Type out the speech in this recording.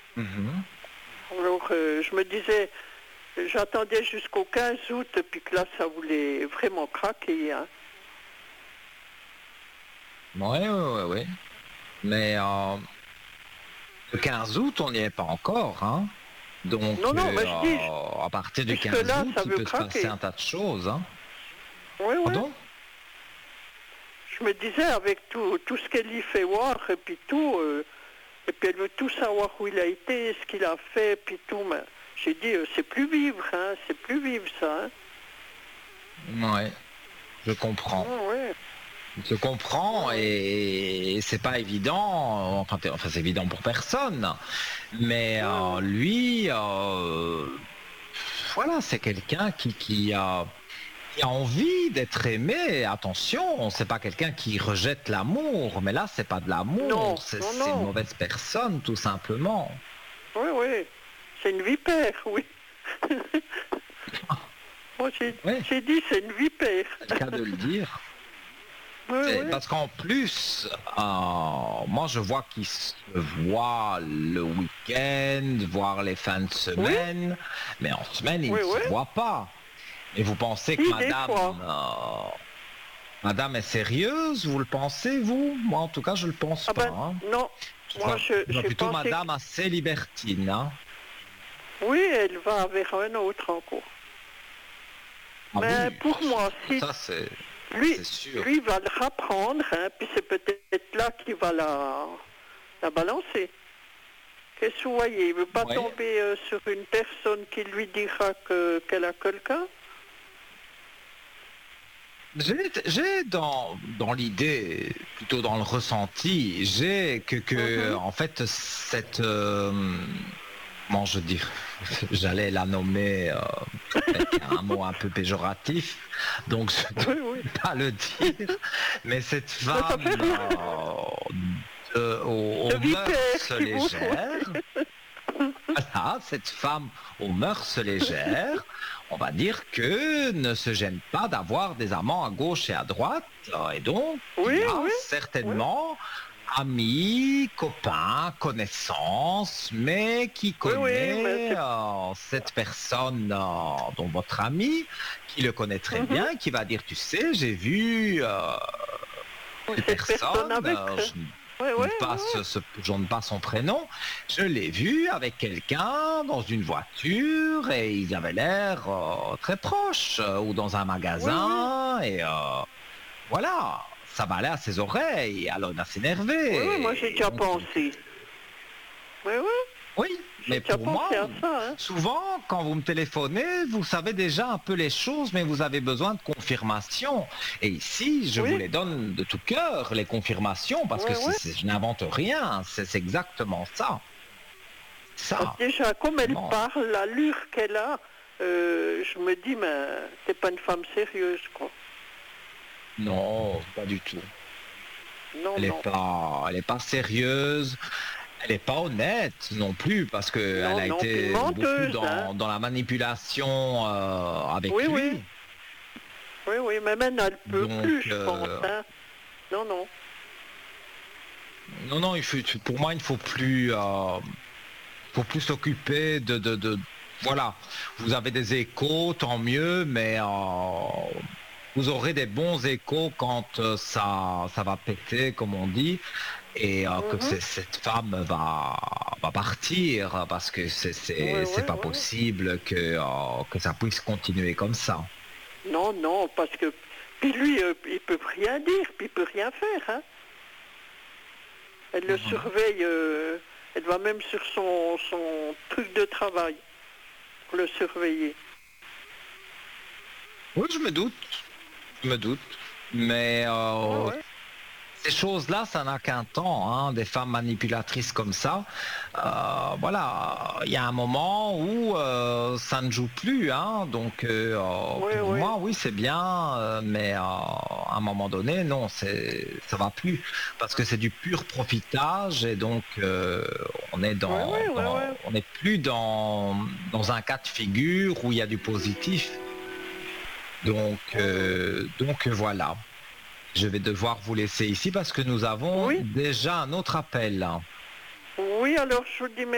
Mhm. Alors, je me disais, j'attendais jusqu'au 15 août, puis que là, ça voulait vraiment craquer. Hein. Ouais, ouais, ouais, ouais. Mais le 15 août, on n'y est pas encore, hein. Donc, Non, non, mais je dis, à partir du jusque 15 là, août, ça il veut peut se passer craquer. un tas de choses, hein. Oui, oui. Pardon? Je me disais, avec tout ce qu'elle y fait voir, et puis tout, et puis elle veut tout savoir où il a été, ce qu'il a fait, puis tout, mais j'ai dit, c'est plus vivre, hein, c'est plus vivre ça. Hein. Ouais, je comprends. Ouais, Je comprends ouais. et c'est pas évident, enfin c'est évident pour personne, mais Ouais. lui, voilà, c'est quelqu'un qui a envie d'être aimé. Attention, c'est pas quelqu'un qui rejette l'amour, mais là c'est pas de Non, l'amour, c'est non, c'est une non. mauvaise personne tout simplement. Oui, oui. C'est une vipère, oui. Moi, Oui, j'ai dit, c'est une vipère. c'est le cas de le dire. Oui, C'est oui. parce qu'en plus, moi je vois qu'ils se voient le week-end, voire les fins de Oui, semaine, mais en semaine ils oui, ne se oui. voient pas. Et vous pensez que Si, des fois. madame est sérieuse, vous le pensez vous? Moi en tout cas je le pense Ah pas. ben, Hein. non. Moi, Je vois j'ai plutôt pensé que... madame assez libertine. Hein. Oui, elle va vers un autre encore. Ah Mais oui, pour moi, si ça c'est lui, c'est sûr. lui va le rapprendre, hein, puis c'est peut-être là qu'il va la balancer. Qu'est-ce que vous voyez? Il ne veut pas Oui. tomber sur une personne qui lui dira qu'elle a quelqu'un? J'ai dans l'idée, plutôt dans le ressenti, j'ai que Mhm. en fait cette comment je dis, j'allais la nommer avec un mot un peu péjoratif, donc je ne Oui, oui. vais pas le dire, mais cette Mais ça fait femme rien. aux De vipère mœurs qui vous faut. légères, voilà, cette femme aux mœurs légères, on va dire que ne se gêne pas d'avoir des amants à gauche et à droite, et donc Oui, il a oui, oui. certainement amis, copains, connaissances, mais qui Oui, oui, mais connaît c'est... cette personne dont votre ami, qui le connaît très Mhm. bien, qui va dire, tu sais, j'ai vu telle Cette personne personne, avec... Oui, je oui, ne pas oui. je ne pas son prénom, je l'ai vu avec quelqu'un dans une voiture et ils avaient l'air très proches, ou dans un Oui, oui. magasin, et voilà, ça va aller à ses oreilles, alors on a Oui, oui, moi j'ai s'énerver. déjà Donc, pensé. Oui, oui. oui, J'ai mais déjà pour moi, pensé à ça, hein. souvent, quand vous me téléphonez, vous savez déjà un peu les choses, mais vous avez besoin de confirmation. Et ici, je vous Oui, les donne de tout cœur, les confirmations, parce oui, que oui. je n'invente rien, c'est exactement ça. Parce Ça, que déjà, comme elle vraiment. parle, l'allure qu'elle a, je me dis, mais c'est pas une femme sérieuse, quoi. Non, pas du tout. Non, non. Elle est pas sérieuse. Elle n'est pas honnête non plus parce qu'elle Non, a non. Puis une été beaucoup menteuse, hein. dans la manipulation avec Oui, oui. lui. Oui, oui. Mais maintenant, elle peut plus, Donc, je pense, hein. Non, non. non, non, pour moi, il ne faut plus s'occuper voilà. Vous avez des échos, tant mieux, mais vous aurez des bons échos quand ça va péter, comme on dit, et que Mhm. cette femme va partir parce que Oui, oui, c'est pas oui. possible que ça puisse continuer comme ça. Non, non, parce que... Puis lui, il peut rien dire, puis il peut rien faire, hein. Elle le Mhm. surveille, elle va même sur son truc de travail pour le surveiller. Oui, je me doute, mais Ouais, ouais. ces choses-là, ça n'a qu'un temps, hein, des femmes manipulatrices comme ça. Voilà, il y a un moment où ça ne joue plus, hein, donc Oui, pour oui. moi, oui, c'est bien, mais à un moment donné, non, ça va plus, parce que c'est du pur profitage et donc Oui, oui, oui, oui. on n'est plus dans un cas de figure où il y a du positif. Oui, oui. Donc voilà. Je vais devoir vous laisser ici parce que nous avons Oui, déjà un autre appel. oui, alors je vous dis